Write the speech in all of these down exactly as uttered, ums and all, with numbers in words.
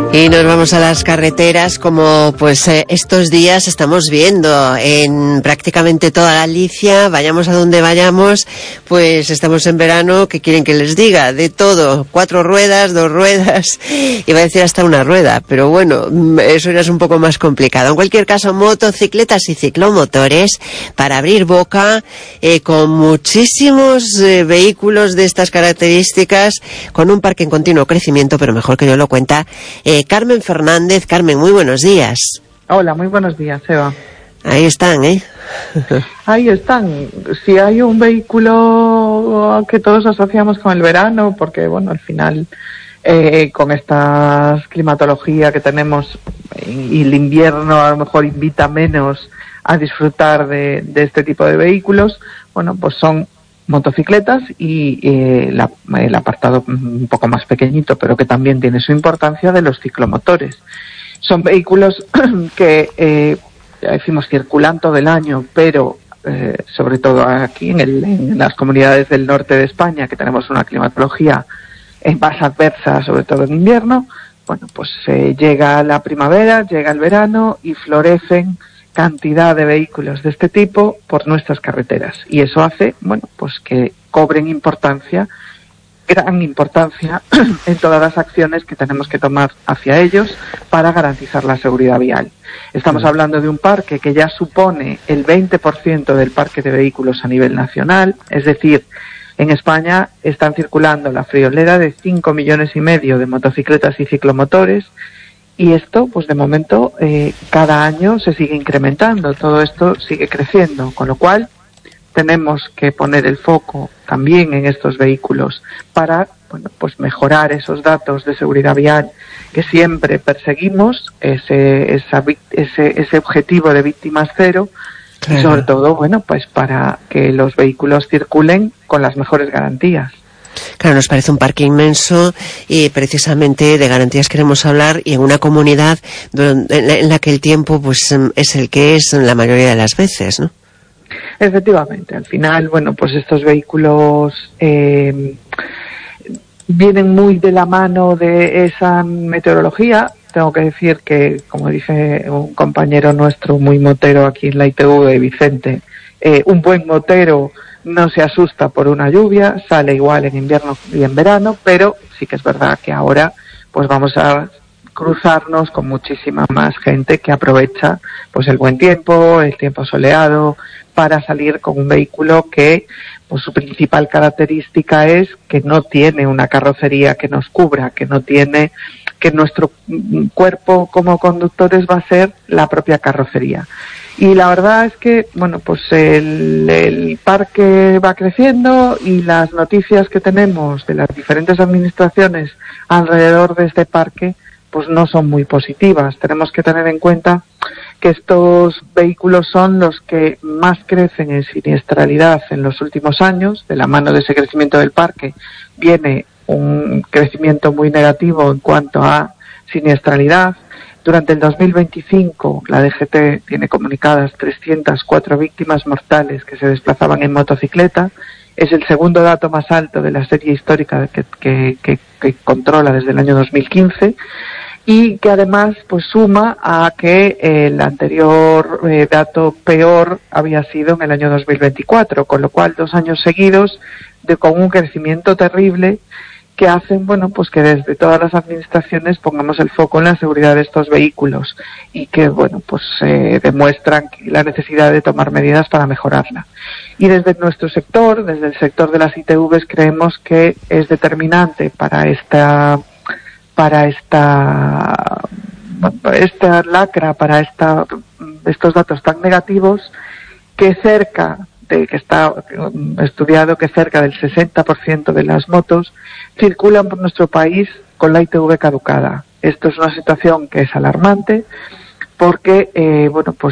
Y nos vamos a las carreteras, como pues eh, estos días estamos viendo en prácticamente toda Galicia, vayamos a donde vayamos, pues estamos en verano, ¿qué quieren que les diga? De todo, cuatro ruedas, dos ruedas, iba a decir hasta una rueda, pero bueno, eso ya es un poco más complicado. En cualquier caso, motocicletas y ciclomotores para abrir boca, eh, con muchísimos eh, vehículos de estas características, con un parque en continuo crecimiento, pero mejor que yo lo cuenta eh, Carmen Fernández. Carmen, muy buenos días. Hola, muy buenos días, Eva. Ahí están, ¿eh? Ahí están. Si hay un vehículo que todos asociamos con el verano, porque, bueno, al final, eh, con esta climatología que tenemos y el invierno a lo mejor invita menos a disfrutar de, de este tipo de vehículos, bueno, pues son motocicletas y eh, la, el apartado un poco más pequeñito, pero que también tiene su importancia, de los ciclomotores. Son vehículos que, eh, ya decimos, circulan todo el año, pero eh, sobre todo aquí en, el, en las comunidades del norte de España, que tenemos una climatología eh, más adversa, sobre todo en invierno, bueno, pues eh, llega la primavera, llega el verano y florecen cantidad de vehículos de este tipo por nuestras carreteras, y eso hace, bueno, pues que cobren importancia, gran importancia en todas las acciones que tenemos que tomar hacia ellos para garantizar la seguridad vial. Estamos hablando de un parque que ya supone el veinte por ciento del parque de vehículos a nivel nacional, es decir, en España están circulando la friolera de cinco millones y medio de motocicletas y ciclomotores. Y esto, pues de momento, eh, cada año se sigue incrementando, todo esto sigue creciendo, con lo cual tenemos que poner el foco también en estos vehículos para, bueno, pues mejorar esos datos de seguridad vial que siempre perseguimos, ese, esa, ese, ese objetivo de víctimas cero, claro. Y sobre todo, bueno, pues para que los vehículos circulen con las mejores garantías. Claro, nos parece un parque inmenso y precisamente de garantías queremos hablar, y en una comunidad en la que el tiempo pues es el que es la mayoría de las veces, ¿no? Efectivamente, al final, bueno, pues estos vehículos eh, vienen muy de la mano de esa meteorología. Tengo que decir que, como dice un compañero nuestro muy motero aquí en la I T V, Vicente, eh, un buen motero no se asusta por una lluvia, sale igual en invierno y en verano, pero sí que es verdad que ahora pues vamos a cruzarnos con muchísima más gente que aprovecha pues el buen tiempo, el tiempo soleado, para salir con un vehículo que pues su principal característica es que no tiene una carrocería que nos cubra, que no tiene, que nuestro cuerpo como conductores va a ser la propia carrocería. Y la verdad es que, bueno, pues el, el parque va creciendo y las noticias que tenemos de las diferentes administraciones alrededor de este parque, pues no son muy positivas. Tenemos que tener en cuenta que estos vehículos son los que más crecen en siniestralidad en los últimos años. De la mano de ese crecimiento del parque viene un crecimiento muy negativo en cuanto a siniestralidad. Durante el dos mil veinticinco, la D G T tiene comunicadas trescientas cuatro víctimas mortales que se desplazaban en motocicleta. Es el segundo dato más alto de la serie histórica que, que, que, que controla desde el año dos mil quince, y que además pues suma a que el anterior eh, dato peor había sido en el año dos mil veinticuatro, con lo cual dos años seguidos de con un crecimiento terrible que hacen, bueno, pues que desde todas las administraciones pongamos el foco en la seguridad de estos vehículos y que, bueno, pues eh, demuestran la necesidad de tomar medidas para mejorarla. Y desde nuestro sector, desde el sector de las I T Vs, creemos que es determinante para esta, para esta, esta lacra, para esta, estos datos tan negativos, que cerca de que está estudiado que cerca del sesenta por ciento de las motos circulan por nuestro país con la I T V caducada. Esto es una situación que es alarmante porque, eh, bueno, pues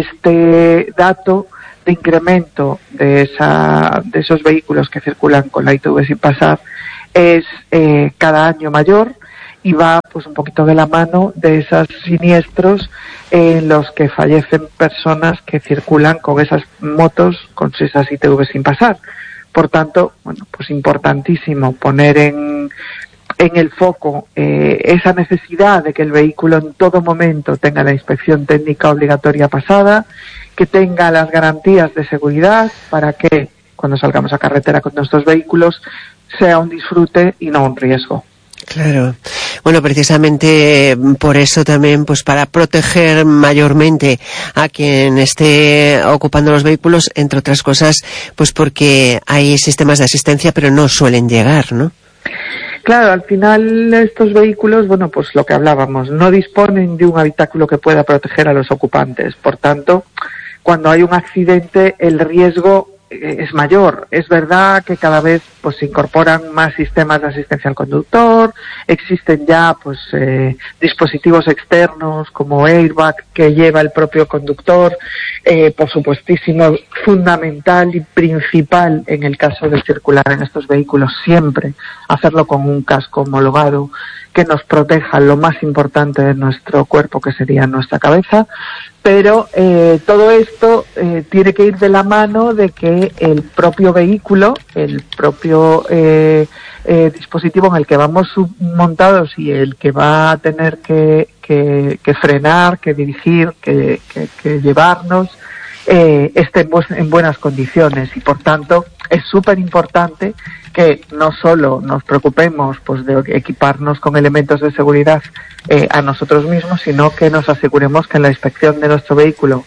este dato de incremento de esa de esos vehículos que circulan con la I T V sin pasar es eh, cada año mayor, y va pues un poquito de la mano de esos siniestros en los que fallecen personas que circulan con esas motos, con esas I T V sin pasar. Por tanto, bueno, pues importantísimo poner en en el foco eh, esa necesidad de que el vehículo en todo momento tenga la inspección técnica obligatoria pasada, que tenga las garantías de seguridad para que cuando salgamos a carretera con nuestros vehículos sea un disfrute y no un riesgo. Claro. Bueno, precisamente por eso también, pues para proteger mayormente a quien esté ocupando los vehículos, entre otras cosas, pues porque hay sistemas de asistencia, pero no suelen llegar, ¿no? Claro, al final estos vehículos, bueno, pues lo que hablábamos, no disponen de un habitáculo que pueda proteger a los ocupantes. Por tanto, cuando hay un accidente, el riesgo es mayor. Es verdad que cada vez pues se incorporan más sistemas de asistencia al conductor, existen ya pues eh, dispositivos externos como airbag que lleva el propio conductor, eh, por supuestísimo, fundamental y principal en el caso de circular en estos vehículos siempre hacerlo con un casco homologado que nos proteja lo más importante de nuestro cuerpo, que sería nuestra cabeza, pero eh, todo esto eh, tiene que ir de la mano de que el propio vehículo, el propio eh, eh, dispositivo en el que vamos montados y el que va a tener que, que, que frenar, que dirigir, que, que, que llevarnos, eh, esté en, bu- en buenas condiciones, y por tanto es súper importante que no solo nos preocupemos pues de equiparnos con elementos de seguridad eh, a nosotros mismos, sino que nos aseguremos que la inspección de nuestro vehículo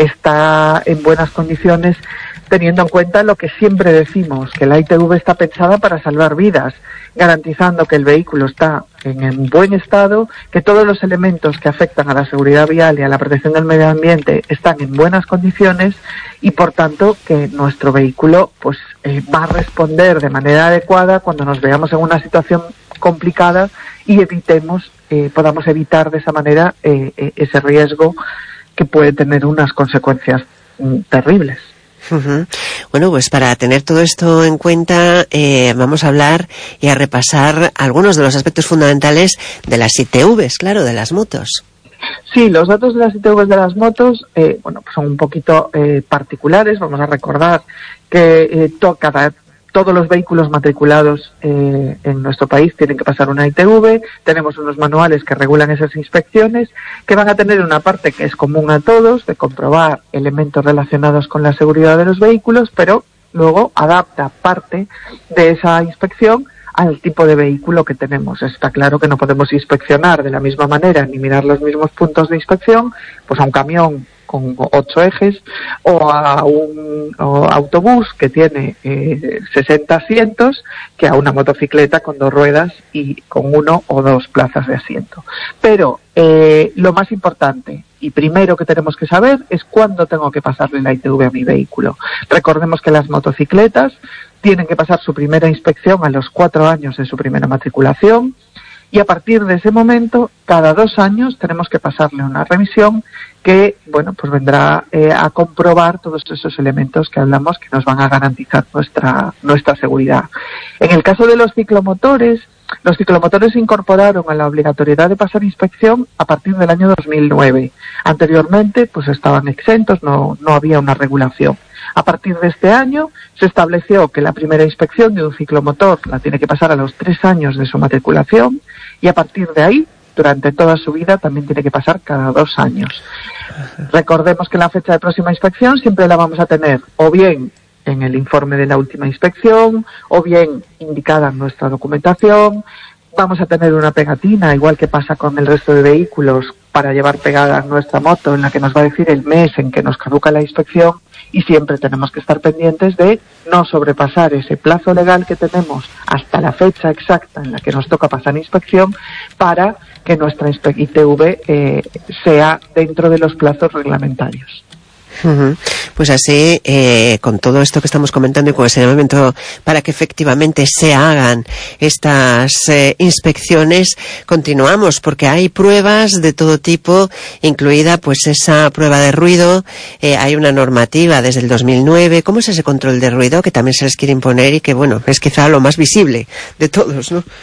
está en buenas condiciones, teniendo en cuenta lo que siempre decimos, que la I T V está pensada para salvar vidas, garantizando que el vehículo está en, en buen estado, que todos los elementos que afectan a la seguridad vial y a la protección del medio ambiente están en buenas condiciones, y por tanto que nuestro vehículo pues eh, va a responder de manera adecuada cuando nos veamos en una situación complicada y evitemos, eh, podamos evitar de esa manera eh, eh, ese riesgo que puede tener unas consecuencias mm, terribles. Uh-huh. Bueno, pues para tener todo esto en cuenta, eh, vamos a hablar y a repasar algunos de los aspectos fundamentales de las I T Vs, claro, de las motos. Sí, los datos de las I T Vs de las motos, eh, bueno, pues son un poquito eh, particulares. Vamos a recordar que eh, to, cada, todos los vehículos matriculados eh, en nuestro país tienen que pasar una I T V. Tenemos unos manuales que regulan esas inspecciones, que van a tener una parte que es común a todos, de comprobar elementos relacionados con la seguridad de los vehículos, pero luego adapta parte de esa inspección al tipo de vehículo que tenemos. Está claro que no podemos inspeccionar de la misma manera ni mirar los mismos puntos de inspección pues a un camión con ocho ejes o a un o autobús que tiene eh, sesenta asientos que a una motocicleta con dos ruedas y con uno o dos plazas de asiento. Pero eh, lo más importante y primero que tenemos que saber es cuándo tengo que pasarle la I T V a mi vehículo. Recordemos que las motocicletas tienen que pasar su primera inspección a los cuatro años de su primera matriculación, y a partir de ese momento, cada dos años tenemos que pasarle una revisión que, bueno, pues vendrá eh, a comprobar todos esos elementos que hablamos que nos van a garantizar nuestra nuestra seguridad. En el caso de los ciclomotores, los ciclomotores se incorporaron a la obligatoriedad de pasar inspección a partir del año dos mil nueve. Anteriormente, pues estaban exentos, no no había una regulación. A partir de este año se estableció que la primera inspección de un ciclomotor la tiene que pasar a los tres años de su matriculación, y a partir de ahí, durante toda su vida, también tiene que pasar cada dos años. Recordemos que la fecha de próxima inspección siempre la vamos a tener o bien en el informe de la última inspección, o bien indicada en nuestra documentación. Vamos a tener una pegatina, igual que pasa con el resto de vehículos, para llevar pegada nuestra moto, en la que nos va a decir el mes en que nos caduca la inspección, y siempre tenemos que estar pendientes de no sobrepasar ese plazo legal que tenemos hasta la fecha exacta en la que nos toca pasar inspección, para que nuestra I T V eh, sea dentro de los plazos reglamentarios. Uh-huh. Pues así, eh, con todo esto que estamos comentando y con ese momento para que efectivamente se hagan estas eh, inspecciones, continuamos, porque hay pruebas de todo tipo, incluida pues esa prueba de ruido. Eh, hay una normativa desde el dos mil nueve. ¿Cómo es ese control de ruido que también se les quiere imponer y que, bueno, es quizá lo más visible de todos, ¿no?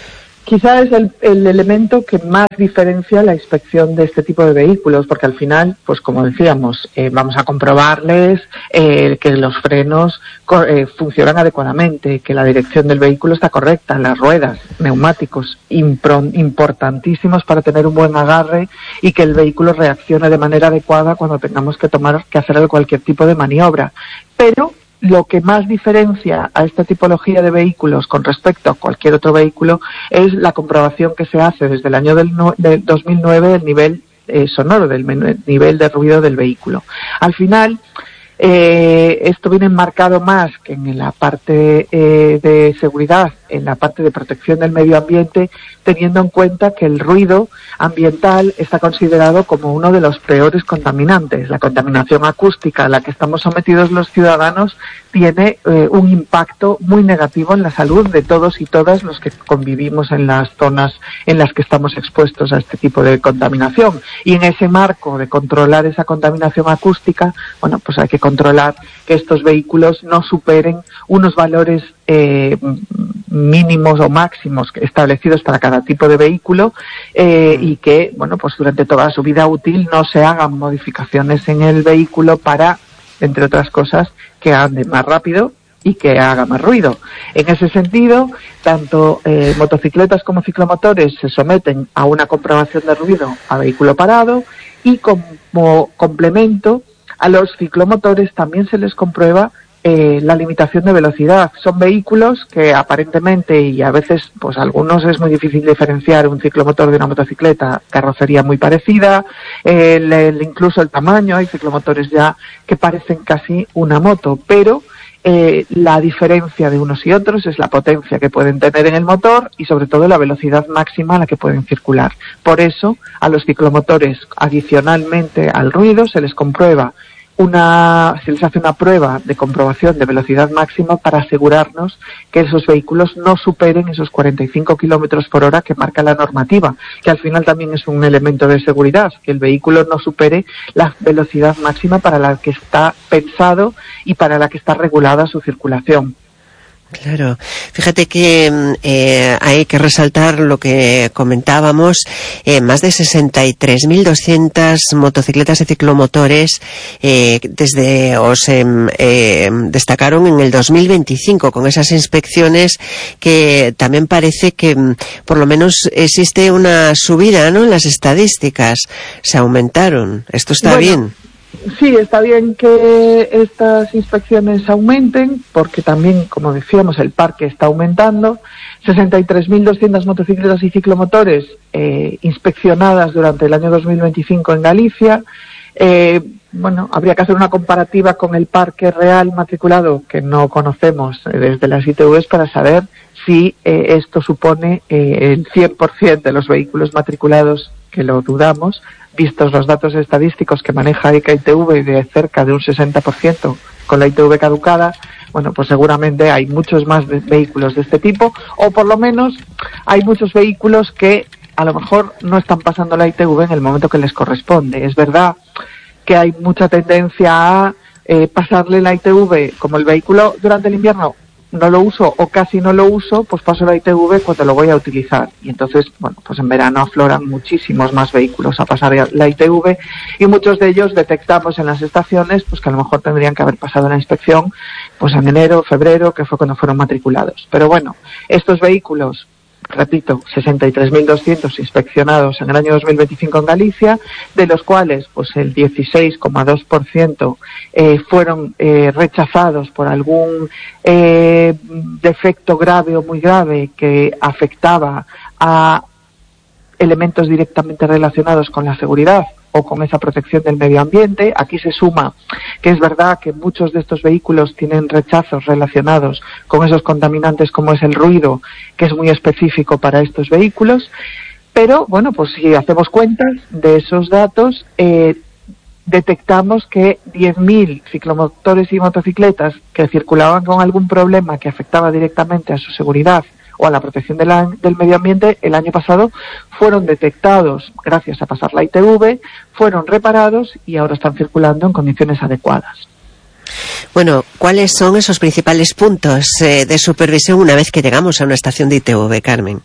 quizá es el, el elemento que más diferencia la inspección de este tipo de vehículos, porque al final, pues como decíamos, eh, vamos a comprobarles eh, que los frenos eh, funcionan adecuadamente, que la dirección del vehículo está correcta, las ruedas, neumáticos, impro- importantísimos para tener un buen agarre y que el vehículo reaccione de manera adecuada cuando tengamos que tomar que hacer cualquier tipo de maniobra. Pero lo que más diferencia a esta tipología de vehículos con respecto a cualquier otro vehículo es la comprobación que se hace desde el año del, no, del dos mil nueve del nivel eh, sonoro, del nivel de ruido del vehículo. Al final, eh, esto viene enmarcado más que en la parte eh, de seguridad, en la parte de protección del medio ambiente, teniendo en cuenta que el ruido ambiental está considerado como uno de los peores contaminantes. La contaminación acústica a la que estamos sometidos los ciudadanos tiene eh, un impacto muy negativo en la salud de todos y todas los que convivimos en las zonas en las que estamos expuestos a este tipo de contaminación. Y en ese marco de controlar esa contaminación acústica, bueno, pues hay que controlar que estos vehículos no superen unos valores eh, mínimos o máximos establecidos para cada tipo de vehículo eh, y que, bueno, pues durante toda su vida útil no se hagan modificaciones en el vehículo para, entre otras cosas, que ande más rápido y que haga más ruido. En ese sentido, tanto eh, motocicletas como ciclomotores se someten a una comprobación de ruido a vehículo parado y como complemento a los ciclomotores también se les comprueba Eh, la limitación de velocidad. Son vehículos que aparentemente, y a veces pues algunos es muy difícil diferenciar un ciclomotor de una motocicleta, carrocería muy parecida, eh, el, el, incluso el tamaño, hay ciclomotores ya que parecen casi una moto, pero eh, la diferencia de unos y otros es la potencia que pueden tener en el motor y sobre todo la velocidad máxima a la que pueden circular. Por eso a los ciclomotores, adicionalmente al ruido, se les comprueba Una, se les hace una prueba de comprobación de velocidad máxima para asegurarnos que esos vehículos no superen esos cuarenta y cinco kilómetros por hora que marca la normativa, que al final también es un elemento de seguridad, que el vehículo no supere la velocidad máxima para la que está pensado y para la que está regulada su circulación. Claro, fíjate que eh, hay que resaltar lo que comentábamos, eh, más de sesenta y tres mil doscientas motocicletas y ciclomotores eh, desde os eh, eh, destacaron en el dos mil veinticinco con esas inspecciones que también parece que por lo menos existe una subida, ¿no?, en las estadísticas, se aumentaron, esto está bueno, bien. Sí, está bien que estas inspecciones aumenten, porque también, como decíamos, el parque está aumentando. sesenta y tres mil doscientas motocicletas y ciclomotores eh, inspeccionadas durante el año dos mil veinticinco en Galicia. Eh, bueno, habría que hacer una comparativa con el parque real matriculado, que no conocemos desde las I T Vs, para saber si eh, esto supone eh, el cien por ciento de los vehículos matriculados, que lo dudamos, vistos los datos estadísticos que maneja E C A I T V de cerca de un sesenta por ciento con la I T V caducada. Bueno, pues seguramente hay muchos más de vehículos de este tipo, o por lo menos hay muchos vehículos que a lo mejor no están pasando la I T V en el momento que les corresponde. Es verdad que hay mucha tendencia a eh, pasarle la I T V, como el vehículo durante el invierno no lo uso o casi no lo uso, pues paso la I T V cuando lo voy a utilizar. Y entonces, bueno, pues en verano afloran muchísimos más vehículos a pasar la I T V y muchos de ellos detectamos en las estaciones pues que a lo mejor tendrían que haber pasado la inspección pues en enero, febrero, que fue cuando fueron matriculados. Pero bueno, estos vehículos, repito, sesenta y tres mil doscientos inspeccionados en el año dos mil veinticinco en Galicia, de los cuales pues el dieciséis coma dos por ciento eh, fueron eh, rechazados por algún eh, defecto grave o muy grave que afectaba a elementos directamente relacionados con la seguridad o con esa protección del medio ambiente. Aquí se suma que es verdad que muchos de estos vehículos tienen rechazos relacionados con esos contaminantes como es el ruido, que es muy específico para estos vehículos, pero bueno, pues si hacemos cuentas de esos datos, eh, detectamos que diez mil ciclomotores y motocicletas que circulaban con algún problema que afectaba directamente a su seguridad o a la protección de la, del medio ambiente, el año pasado fueron detectados gracias a pasar la I T V, fueron reparados y ahora están circulando en condiciones adecuadas. Bueno, ¿cuáles son esos principales puntos eh, de supervisión una vez que llegamos a una estación de I T V, Carmen?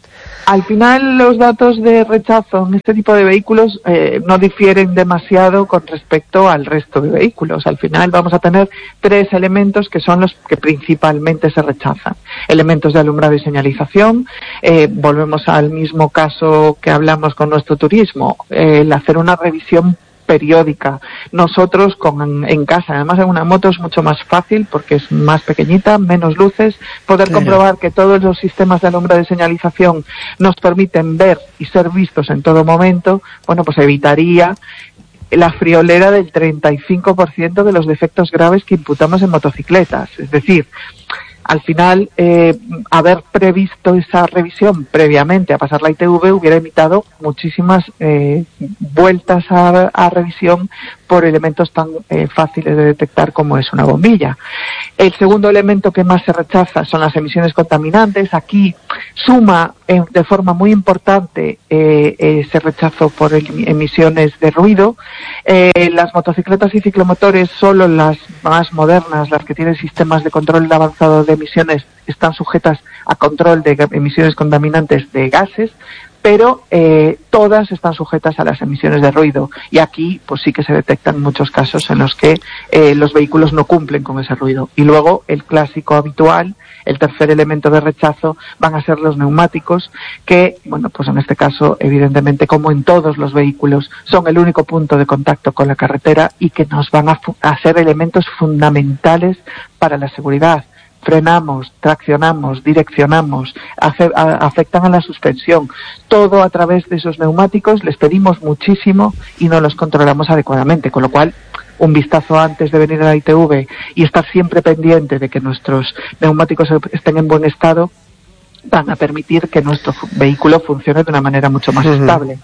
Al final, los datos de rechazo en este tipo de vehículos eh, no difieren demasiado con respecto al resto de vehículos. Al final vamos a tener tres elementos que son los que principalmente se rechazan. Elementos de alumbrado y señalización. Eh, volvemos al mismo caso que hablamos con nuestro turismo. Eh, el hacer una revisión periódica. Nosotros con en casa, además en una moto es mucho más fácil porque es más pequeñita, menos luces, poder claro. comprobar que todos los sistemas de alumbrado de señalización nos permiten ver y ser vistos en todo momento, bueno, pues evitaría la friolera del treinta y cinco por ciento de los defectos graves que imputamos en motocicletas. Es decir, al final, eh, haber previsto esa revisión previamente a pasar la I T V hubiera evitado muchísimas eh, vueltas a, a revisión por elementos tan eh, fáciles de detectar como es una bombilla. El segundo elemento que más se rechaza son las emisiones contaminantes. Aquí suma eh, de forma muy importante eh, ese rechazo por el, emisiones de ruido. Eh, las motocicletas y ciclomotores, solo las más modernas, las que tienen sistemas de control avanzado de emisiones, están sujetas a control de emisiones contaminantes de gases, pero eh, todas están sujetas a las emisiones de ruido, y aquí pues sí que se detectan muchos casos en los que eh, los vehículos no cumplen con ese ruido. Y luego el clásico habitual, el tercer elemento de rechazo, van a ser los neumáticos, que, bueno, pues en este caso, evidentemente, como en todos los vehículos, son el único punto de contacto con la carretera y que nos van a, a ser elementos fundamentales para la seguridad. Frenamos, traccionamos, direccionamos, afe, a, afectan a la suspensión, todo a través de esos neumáticos. Les pedimos muchísimo y no los controlamos adecuadamente, con lo cual un vistazo antes de venir a la I T V y estar siempre pendiente de que nuestros neumáticos estén en buen estado van a permitir que nuestro vehículo funcione de una manera mucho más uh-huh. estable.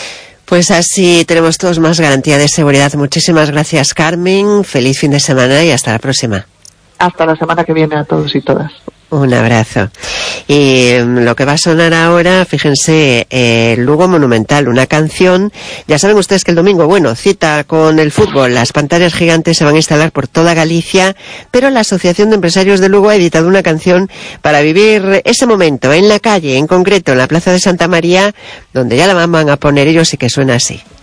Pues así tenemos todos más garantía de seguridad. Muchísimas gracias, Carmen. Feliz fin de semana y hasta la próxima. Hasta la semana que viene a todos y todas. Un abrazo. Y um, lo que va a sonar ahora, fíjense, eh, Lugo Monumental, una canción. Ya saben ustedes que el domingo, bueno, cita con el fútbol. Las pantallas gigantes se van a instalar por toda Galicia, pero la Asociación de Empresarios de Lugo ha editado una canción para vivir ese momento en la calle, en concreto en la Plaza de Santa María, donde ya la van a poner ellos y que suena así.